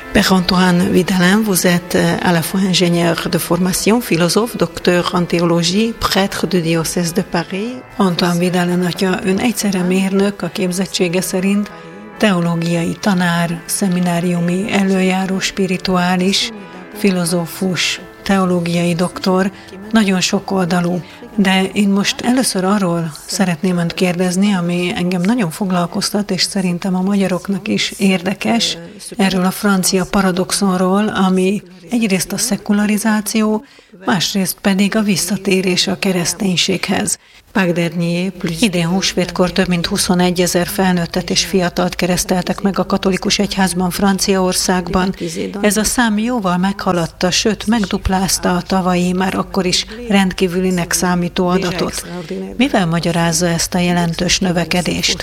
Père-Antoine Vidalin, vous êtes à la fois ingénieur de formation, philosophe, docteur en théologie, prêtre du diocèse de Paris. Antoine Vidalin atya, ön egyszerre mérnök a képzettsége szerint, teológiai tanár, szemináriumi előjáró spirituális, filozófus, teológiai doktor, nagyon sokoldalú. De én most először arról szeretném önt kérdezni, ami engem nagyon foglalkoztat, és szerintem a magyaroknak is érdekes, erről a francia paradoxonról, ami egyrészt a szekularizáció, másrészt pedig a visszatérés a kereszténységhez. Pâques dernier, idén húsvétkor több mint 21 000 felnőttet és fiatalt kereszteltek meg a katolikus egyházban Franciaországban. Ez a szám jóval meghaladta, sőt megduplázta a tavalyi, már akkor is rendkívülinek számító adatot. Mivel magyarázza ezt a jelentős növekedést?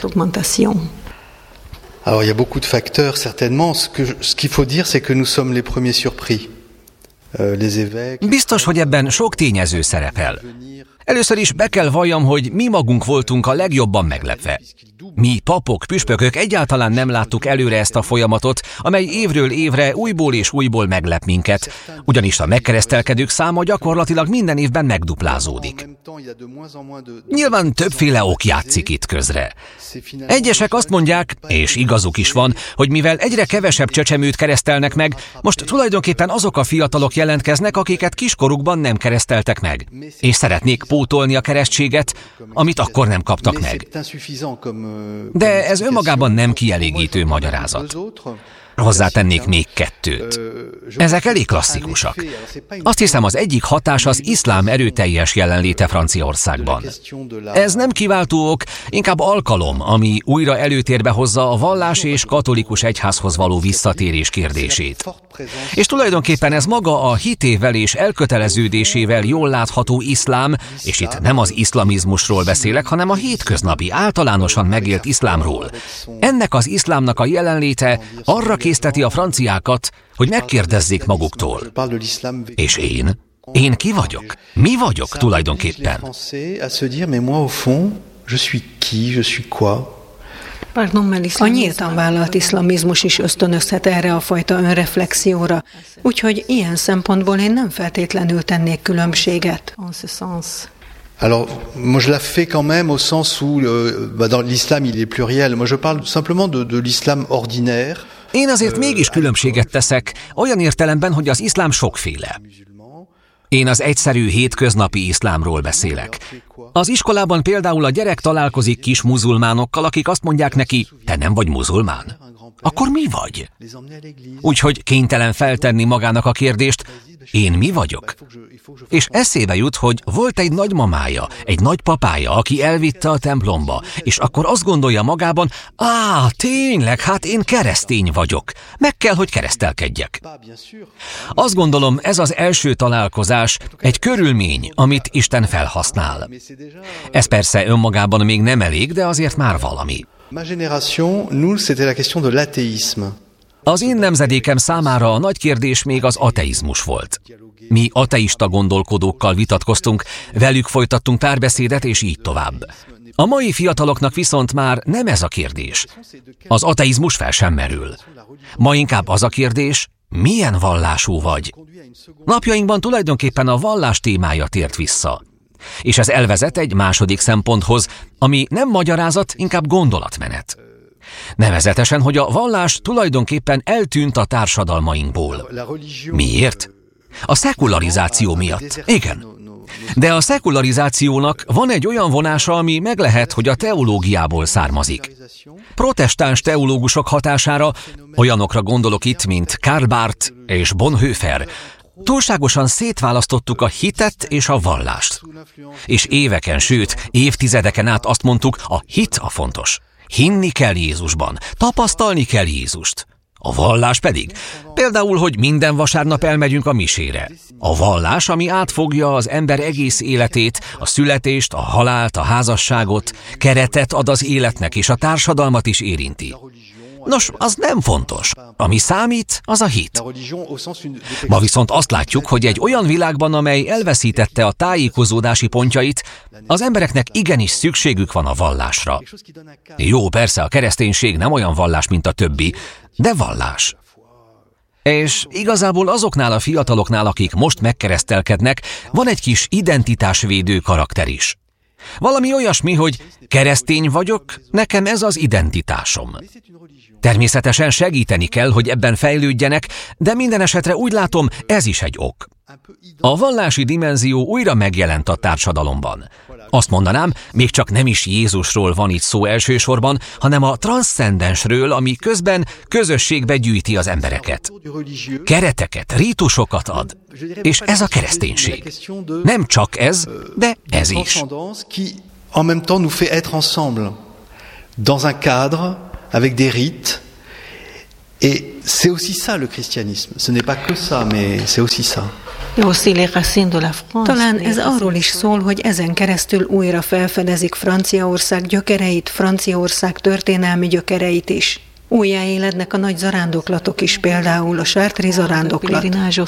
Alors, il y a beaucoup de facteurs, certainement. Ce qu'il faut dire, c'est que nous sommes les premiers surpris. Biztos, hogy ebben sok tényező szerepel. Először is be kell valljam, hogy mi magunk voltunk a legjobban meglepve. Mi, papok, püspökök egyáltalán nem láttuk előre ezt a folyamatot, amely évről évre újból és újból meglep minket, ugyanis a megkeresztelkedők száma gyakorlatilag minden évben megduplázódik. Nyilván többféle ok játszik itt közre. Egyesek azt mondják, és igazuk is van, hogy mivel egyre kevesebb csecsemőt keresztelnek meg, most tulajdonképpen azok a fiatalok jelentkeznek, akiket kiskorukban nem kereszteltek meg, és szeretnék pótolni a keresztséget, amit akkor nem kaptak meg. De ez önmagában nem kielégítő magyarázat. Hozzátennék még kettőt. Ezek elég klasszikusak. Azt hiszem, az egyik hatás az iszlám erőteljes jelenléte Franciaországban. Ez nem kiváltó ok, inkább alkalom, ami újra előtérbe hozza a vallás és katolikus egyházhoz való visszatérés kérdését. És tulajdonképpen ez maga a hitével és elköteleződésével jól látható iszlám, és itt nem az iszlamizmusról beszélek, hanem a hétköznapi, általánosan megélt iszlámról. Ennek az iszlámnak a jelenléte arra készteti a franciákat, hogy megkérdezzék maguktól. És én? Én ki vagyok? Mi vagyok tulajdonképpen? A nyíltan vállalt iszlamizmus is ösztönözhet erre a fajta önreflexióra, úgyhogy ilyen szempontból én nem feltétlenül tennék különbséget. Alors, moi je la fais quand même au sens où dans l'islam il est pluriel. Moi je parle simplement de l'islam ordinaire. Én azért mégis különbséget teszek, olyan értelemben, hogy az iszlám sokféle. Én az egyszerű hétköznapi iszlámról beszélek. Az iskolában például a gyerek találkozik kis muzulmánokkal, akik azt mondják neki, te nem vagy muzulmán? Akkor mi vagy? Úgyhogy kénytelen feltenni magának a kérdést, én mi vagyok? És eszébe jut, hogy volt egy nagymamája, egy nagypapája, aki elvitte a templomba, és akkor azt gondolja magában, tényleg, hát én keresztény vagyok. Meg kell, hogy keresztelkedjek. Azt gondolom, ez az első találkozás, egy körülmény, amit Isten felhasznál. Ez persze önmagában még nem elég, de azért már valami. Ma génération, nous, c'était la question de l'athéisme. Az én nemzedékem számára a nagy kérdés még az ateizmus volt. Mi ateista gondolkodókkal vitatkoztunk, velük folytattunk párbeszédet, és így tovább. A mai fiataloknak viszont már nem ez a kérdés. Az ateizmus fel sem merül. Ma inkább az a kérdés, milyen vallású vagy. Napjainkban tulajdonképpen a vallás témája tért vissza. És ez elvezet egy második szemponthoz, ami nem magyarázat, inkább gondolatmenet. Nevezetesen, hogy a vallás tulajdonképpen eltűnt a társadalmainkból. Miért? A szekularizáció miatt. Igen. De a szekularizációnak van egy olyan vonása, ami meg lehet, hogy a teológiából származik. Protestáns teológusok hatására, olyanokra gondolok itt, mint Karl Barth és Bonhoeffer, túlságosan szétválasztottuk a hitet és a vallást. És éveken, sőt, évtizedeken át azt mondtuk, a hit a fontos. Hinni kell Jézusban, tapasztalni kell Jézust. A vallás pedig, például, hogy minden vasárnap elmegyünk a misére. A vallás, ami átfogja az ember egész életét, a születést, a halált, a házasságot, keretet ad az életnek, és a társadalmat is érinti. Nos, az nem fontos. Ami számít, az a hit. Ma viszont azt látjuk, hogy egy olyan világban, amely elveszítette a tájékozódási pontjait, az embereknek igenis szükségük van a vallásra. Jó, persze a kereszténység nem olyan vallás, mint a többi, de vallás. És igazából azoknál a fiataloknál, akik most megkeresztelkednek, van egy kis identitásvédő karakter is. Valami olyasmi, hogy keresztény vagyok, nekem ez az identitásom. Természetesen segíteni kell, hogy ebben fejlődjenek, de minden esetre úgy látom, ez is egy ok. A vallási dimenzió újra megjelent a társadalomban. Azt mondanám, még csak nem is Jézusról van itt szó elsősorban, hanem a transzcendensről, ami közben közösségbe gyűjti az embereket. Kereteket, rítusokat ad. És ez a kereszténység. Nem csak ez, de ez is. En même temps nous fait être ensemble dans un cadre avec des rites et c'est aussi ça le christianisme. Ce n'est pas que ça, mais c'est aussi ça. Talán ez arról is szól, hogy ezen keresztül újra felfedezik Franciaország gyökereit, Franciaország történelmi gyökereit is. Újjáélednek a nagy zarándoklatok is, pèldául a Chartres zarándoklat.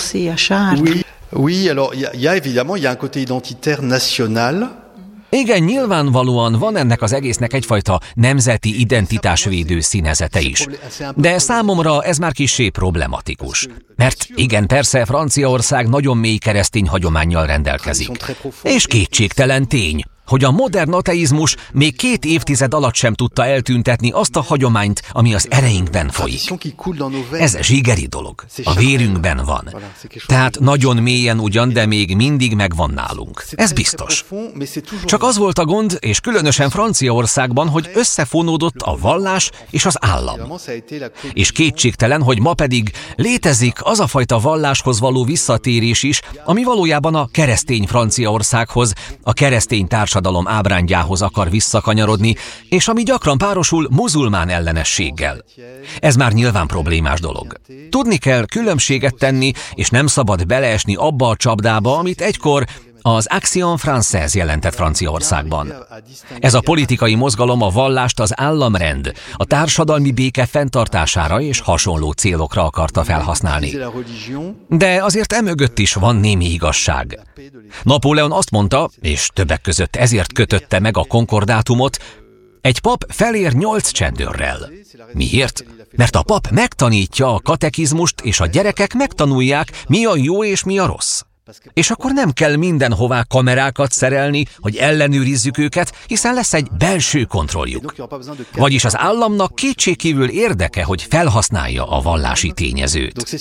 Oui, alors il y a évidemment un côté identitaire national. Igen, nyilvánvalóan van ennek az egésznek egyfajta nemzeti identitásvédő színezete is. De számomra ez már kissé problematikus. Mert igen, persze Franciaország nagyon mély keresztény hagyománnyal rendelkezik. És kétségtelen tény, hogy a modern ateizmus még 2 évtized alatt sem tudta eltüntetni azt a hagyományt, ami az ereinkben folyik. Ez zsigeri dolog. A vérünkben van. Tehát nagyon mélyen ugyan, de még mindig megvan nálunk. Ez biztos. Csak az volt a gond, és különösen Franciaországban, hogy összefonódott a vallás és az állam. És kétségtelen, hogy ma pedig létezik az a fajta valláshoz való visszatérés is, ami valójában a keresztény Franciaországhoz, a keresztény társadalom ábrándjához akar visszakanyarodni, és ami gyakran párosul muzulmán ellenességgel. Ez már nyilván problémás dolog. Tudni kell különbséget tenni, és nem szabad beleesni abba a csapdába, amit egykor az Action Française jelentett Franciaországban. Ez a politikai mozgalom a vallást az államrend, a társadalmi béke fenntartására és hasonló célokra akarta felhasználni. De azért emögött is van némi igazság. Napóleon azt mondta, és többek között ezért kötötte meg a konkordátumot, egy pap felér 8 csendőrrel. Miért? Mert a pap megtanítja a katekizmust, és a gyerekek megtanulják, mi a jó és mi a rossz. És akkor nem kell mindenhová kamerákat szerelni, hogy ellenőrizzük őket, hiszen lesz egy belső kontrolljuk. Vagyis az államnak kétségkívül érdeke, hogy felhasználja a vallási tényezőt.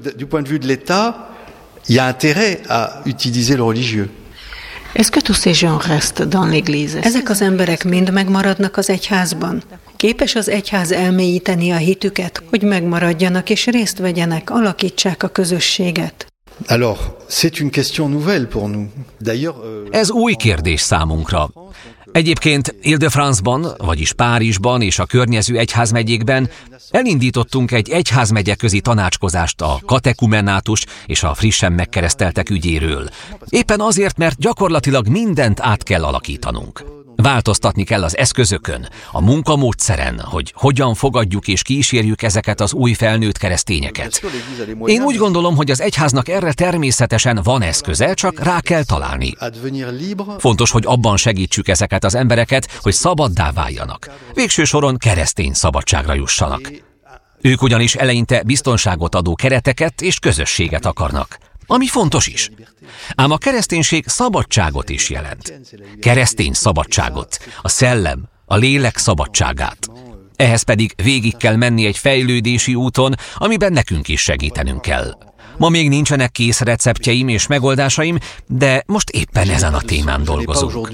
Ezek az emberek mind megmaradnak az egyházban. Képes az egyház elmélyíteni a hitüket, hogy megmaradjanak és részt vegyenek, alakítsák a közösséget. Alors, c'est une question nouvelle pour nous. D'ailleurs, ez új kérdés számunkra. Egyébként Ile-de-France-ban, vagyis Párizsban és a környező egyházmegyékben elindítottunk egy egyházmegyeközi tanácskozást a katekumenátus és a frissen megkereszteltek ügyéről. Éppen azért, mert gyakorlatilag mindent át kell alakítanunk. Változtatni kell az eszközökön, a munkamódszeren, hogy hogyan fogadjuk és kísérjük ezeket az új felnőtt keresztényeket. Én úgy gondolom, hogy az egyháznak erre természetesen van eszköze, csak rá kell találni. Fontos, hogy abban segítsük ezeket az embereket, hogy szabaddá váljanak. Végső soron keresztény szabadságra jussanak. Ők ugyanis eleinte biztonságot adó kereteket és közösséget akarnak. Ami fontos is. Ám a kereszténység szabadságot is jelent. Keresztény szabadságot, a szellem, a lélek szabadságát. Ehhez pedig végig kell menni egy fejlődési úton, amiben nekünk is segítenünk kell. Ma még nincsenek kész receptjeim és megoldásaim, de most éppen ezen a témán dolgozunk.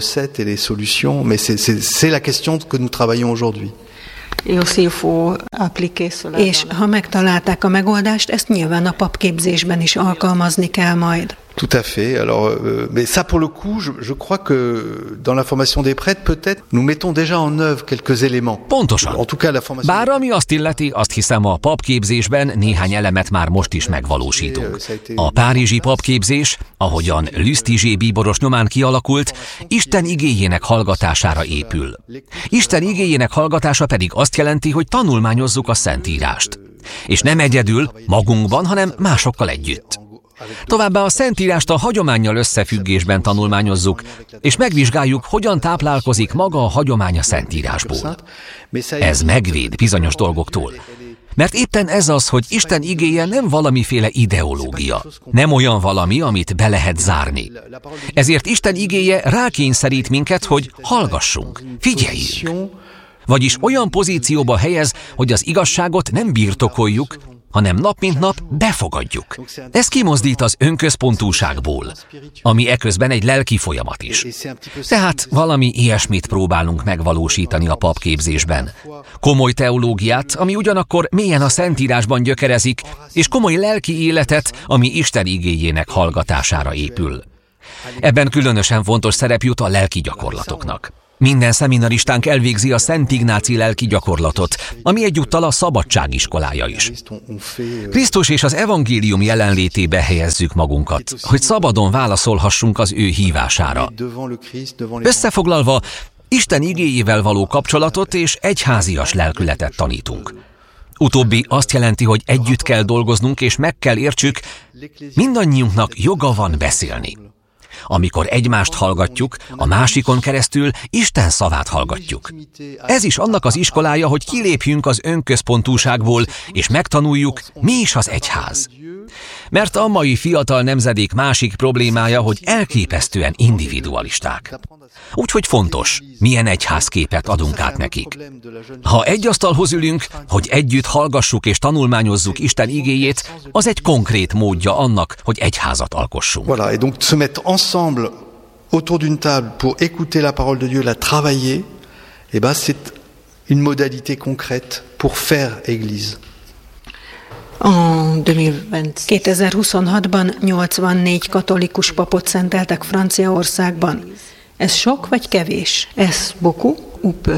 És ha megtalálták a megoldást, ezt nyilván a papképzésben is alkalmazni kell majd. Tout à fait. Alors, mais ça pour le coup, je crois que dans la formation des prêtres, peut-être, nous mettons déjà en œuvre quelques éléments. Pontosan. En tout cas, la formation. Bár ami azt illeti, azt hiszem a papképzésben néhány elemet már most is megvalósítunk. A párizsi papképzés, ahogyan Lustiger bíboros nyomán kialakult, Isten igéjének hallgatására épül. Isten igéjének hallgatása pedig azt jelenti, hogy tanulmányozzuk a Szentírást. És nem egyedül, magunkban, hanem másokkal együtt. Továbbá a Szentírást a hagyománnyal összefüggésben tanulmányozzuk, és megvizsgáljuk, hogyan táplálkozik maga a hagyomány a Szentírásból. Ez megvéd bizonyos dolgoktól. Mert éppen ez az, hogy Isten igéje nem valamiféle ideológia, nem olyan valami, amit be lehet zárni. Ezért Isten igéje rákényszerít minket, hogy hallgassunk, figyeljünk. Vagyis olyan pozícióba helyez, hogy az igazságot nem birtokoljuk, hanem nap mint nap befogadjuk. Ez kimozdít az önközpontúságból, ami eközben egy lelki folyamat is. Tehát valami ilyesmit próbálunk megvalósítani a papképzésben. Komoly teológiát, ami ugyanakkor mélyen a Szentírásban gyökerezik, és komoly lelki életet, ami Isten igéjének hallgatására épül. Ebben különösen fontos szerep jut a lelki gyakorlatoknak. Minden szeminaristánk elvégzi a Szent Ignáci lelki gyakorlatot, ami egyúttal a szabadság iskolája is. Krisztus és az evangélium jelenlétébe helyezzük magunkat, hogy szabadon válaszolhassunk az ő hívására. Összefoglalva, Isten igéjével való kapcsolatot és egyházias lelkületet tanítunk. Utóbbi azt jelenti, hogy együtt kell dolgoznunk és meg kell értsük, mindannyiunknak joga van beszélni. Amikor egymást hallgatjuk, a másikon keresztül Isten szavát hallgatjuk. Ez is annak az iskolája, hogy kilépjünk az önközpontúságból, és megtanuljuk, mi is az egyház. Mert a mai fiatal nemzedék másik problémája, hogy elképesztően individualisták. Úgyhogy fontos, milyen egyházképet adunk át nekik. Ha egy asztalhoz ülünk, hogy együtt hallgassuk és tanulmányozzuk Isten igéjét, az egy konkrét módja annak, hogy egyházat alkossunk. Voilà, et donc se mettre ensemble autour d'une table pour écouter la parole de Dieu, la travailler, et ben c'est une modalité concrète pour faire église. 2026-ban 84 katolikus papot szenteltek Franciaországban. Ez sok vagy kevés? Ez beaucoup ou peu?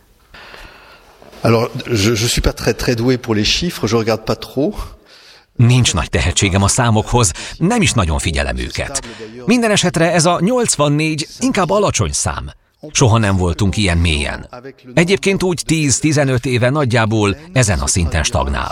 Alors, je suis pas très doué pour les chiffres, je regarde pas trop. Nincs nagy tehetségem a számokhoz, nem is nagyon figyelem őket. Minden esetre ez a 84 inkább alacsony szám. Soha nem voltunk ilyen mélyen. Egyébként úgy 10-15 éve nagyjából ezen a szinten stagnál.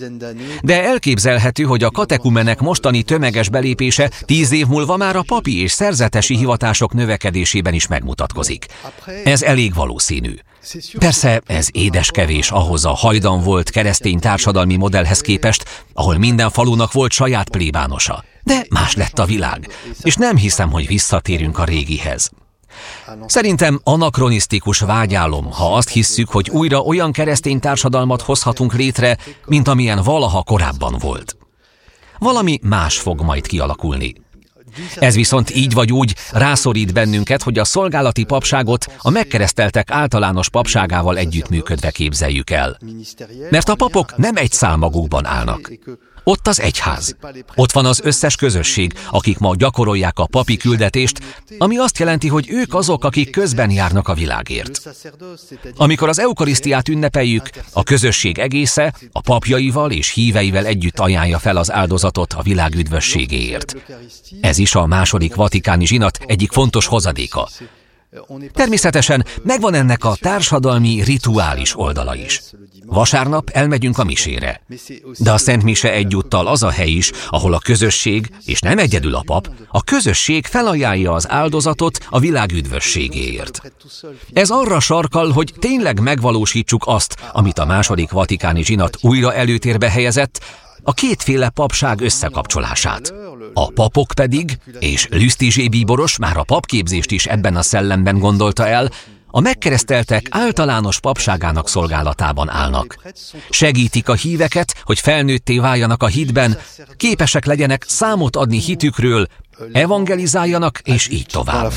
De elképzelhető, hogy a katekumenek mostani tömeges belépése 10 év múlva már a papi és szerzetesi hivatások növekedésében is megmutatkozik. Ez elég valószínű. Persze ez édeskevés ahhoz a hajdan volt keresztény társadalmi modellhez képest, ahol minden falunak volt saját plébánosa. De más lett a világ, és nem hiszem, hogy visszatérünk a régihez. Szerintem anakronisztikus vágyálom, ha azt hisszük, hogy újra olyan keresztény társadalmat hozhatunk létre, mint amilyen valaha korábban volt. Valami más fog majd kialakulni. Ez viszont így vagy úgy rászorít bennünket, hogy a szolgálati papságot a megkereszteltek általános papságával együttműködve képzeljük el. Mert a papok nem egy szál magukban állnak. Ott az egyház. Ott van az összes közösség, akik ma gyakorolják a papi küldetést, ami azt jelenti, hogy ők azok, akik közben járnak a világért. Amikor az eukarisztiát ünnepeljük, a közösség egésze a papjaival és híveivel együtt ajánlja fel az áldozatot a világ üdvösségéért. Ez is a második vatikáni zsinat egyik fontos hozadéka. Természetesen megvan ennek a társadalmi rituális oldala is. Vasárnap elmegyünk a misére. De a Szent Mise egyúttal az a hely is, ahol a közösség, és nem egyedül a pap, a közösség felajánlja az áldozatot a világ üdvösségéért. Ez arra sarkal, hogy tényleg megvalósítsuk azt, amit a második vatikáni zsinat újra előtérbe helyezett, a kétféle papság összekapcsolását. A papok pedig, és Lustiger bíboros már a papképzést is ebben a szellemben gondolta el, a megkereszteltek általános papságának szolgálatában állnak. Segítik a híveket, hogy felnőtté váljanak a hitben, képesek legyenek számot adni hitükről, evangelizáljanak, és így tovább.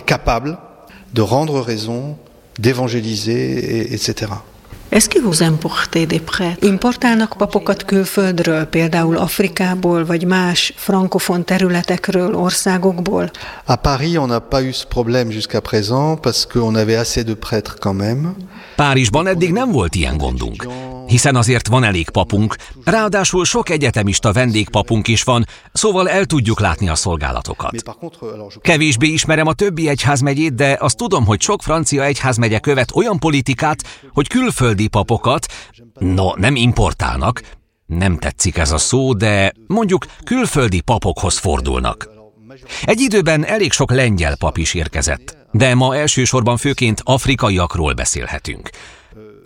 Est-ce que vous importez des prêtres? Importálnak papokat külföldről, például Afrikából, vagy más frankofon területekről, országokból? À Paris, on n'a pas eu ce problème jusqu'à présent, parce qu'on avait assez de prêtres quand même. Párizsban eddig nem volt ilyen gondunk, hiszen azért van elég papunk, ráadásul sok egyetemista vendégpapunk is van, szóval el tudjuk látni a szolgálatokat. Kevésbé ismerem a többi egyházmegyét, de azt tudom, hogy sok francia egyházmegye követ olyan politikát, hogy külföldi papokat, nem importálnak, nem tetszik ez a szó, de mondjuk külföldi papokhoz fordulnak. Egy időben elég sok lengyel pap is érkezett, de ma elsősorban főként afrikaiakról beszélhetünk.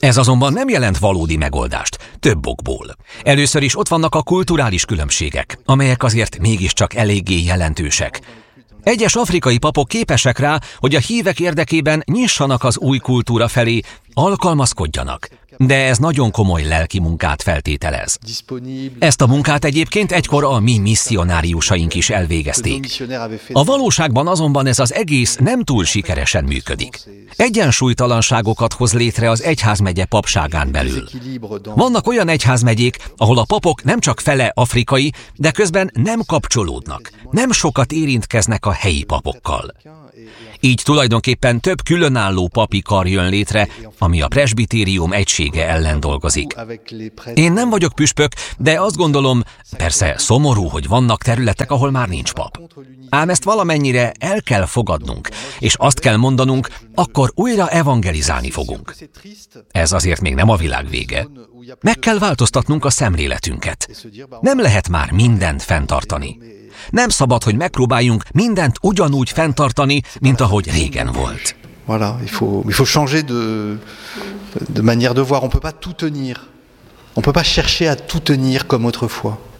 Ez azonban nem jelent valódi megoldást, több okból. Először is ott vannak a kulturális különbségek, amelyek azért mégiscsak eléggé jelentősek. Egyes afrikai papok képesek rá, hogy a hívek érdekében nyissanak az új kultúra felé, alkalmazkodjanak. De ez nagyon komoly lelki munkát feltételez. Ezt a munkát egyébként egykor a mi misszionáriusaink is elvégezték. A valóságban azonban ez az egész nem túl sikeresen működik. Egyensúlytalanságokat hoz létre az egyházmegye papságán belül. Vannak olyan egyházmegyék, ahol a papok nem csak fele afrikai, de közben nem kapcsolódnak, nem sokat érintkeznek a helyi papokkal. Így tulajdonképpen több különálló papi kar jön létre, ami a presbitérium egysége ellen dolgozik. Én nem vagyok püspök, de azt gondolom, persze szomorú, hogy vannak területek, ahol már nincs pap. Ám ezt valamennyire el kell fogadnunk, és azt kell mondanunk, akkor újra evangelizálni fogunk. Ez azért még nem a világ vége. Meg kell változtatnunk a szemléletünket. Nem lehet már mindent fenntartani. Nem szabad, hogy megpróbáljunk mindent ugyanúgy fenntartani, mint ahogy régen volt. Voilà, il faut changer de manière de voir. On peut pas tout tenir. On peut pas chercher à tout tenir comme autrefois.